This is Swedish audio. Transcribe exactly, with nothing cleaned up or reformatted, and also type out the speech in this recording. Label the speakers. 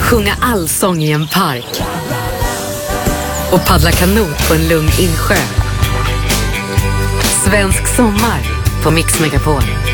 Speaker 1: sjunga allsång i en park och paddla kanot på en lugn insjö. Svensk sommar på Mix Megapol.